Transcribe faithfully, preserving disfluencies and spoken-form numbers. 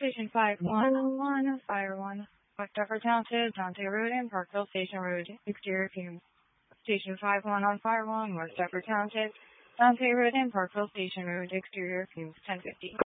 Station five one one, Fire one, West Duffer Township, Dante Road, and Parkville Station Road, exterior fumes. Station five one on Fire one, West Duffer Township, Dante Road, and Parkville Station Road, exterior fumes, ten fifty.